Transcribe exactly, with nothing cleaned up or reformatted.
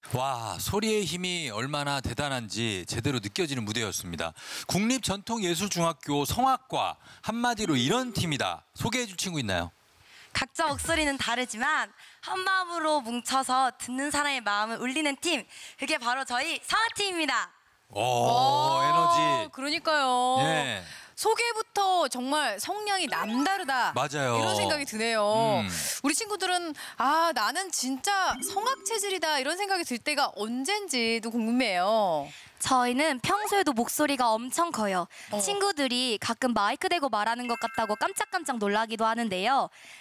와, 소리의 힘이 얼마나 대단한지 제대로 느껴지는 무대였습니다. 국립전통예술중학교 성악과 한마디로 이런 팀이다. 소개해 줄 친구 있나요? 각자 목소리는 다르지만 한 마음으로 뭉쳐서 듣는 사람의 마음을 울리는 팀, 그게 바로 저희 성악팀입니다. 오, 에너지. 그러니까요. 예. 소개부터 정말 성량이 남다르다. 맞아요. 이런 생각이 드네요. 음. 우리 친구들은 아 나는 진짜 성악 체질이다 이런 생각이 들 때가 언젠지도 궁금해요. 저희는 평소에도 목소리가 엄청 커요. 어. 친구들이 가끔 마이크 대고 말하는 것 같다고 깜짝깜짝 놀라기도 하는데요.